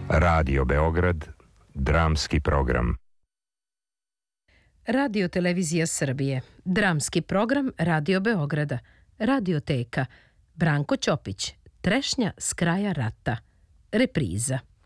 Radio Beograd, dramski program. Radio Televizija Srbije, dramski program Radio Beograda, Radioteka, Branko Ćopić, Trešnja s kraja rata, repriza.